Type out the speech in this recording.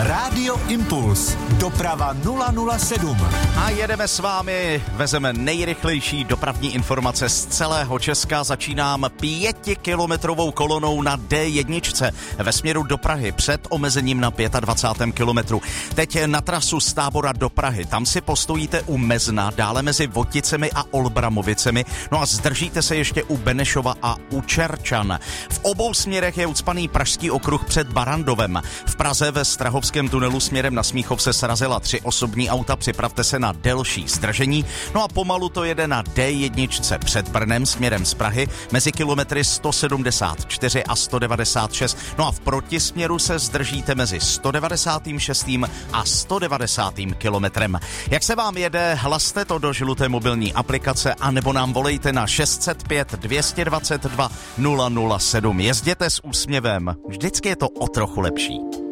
Rádio Impuls. Doprava 007. A jedeme s vámi, vezeme nejrychlejší dopravní informace z celého Česka. Začínám 5kilometrovou kolonou na D1 ve směru do Prahy před omezením na 25. kilometru. Teď na trasu z Tábora do Prahy. Tam si postojíte u Mezna, dále mezi Voticemi a Olbramovicemi. No a zdržíte se ještě u Benešova a u Čerčan. V obou směrech je ucpaný Pražský okruh před Barandovem. V Praze ve Strahovském tunelu směrem na Smíchov se srazila 3 osobní auta, připravte se na delší zdržení. No a pomalu to jede na D1 před Brnem směrem z Prahy mezi kilometry 174 a 196. No a v protisměru se zdržíte mezi 196. a 190. kilometrem. Jak se vám jede, hlaste to do žluté mobilní aplikace a nebo nám volejte na 605 222 007. Jezděte s úsměvem, vždycky je to o trochu lepší.